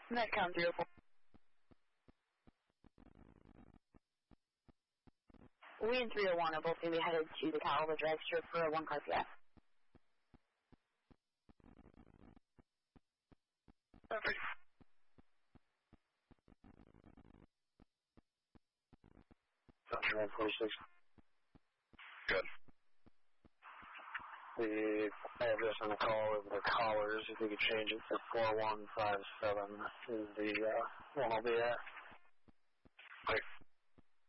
Metcon 304. We and 301 are both going to be headed to the Catawba drag strip for a 1-car PI. Perfect. Dr. 146. Good. The address on the call is the callers. If we could change it to 4157 is the one I'll be at.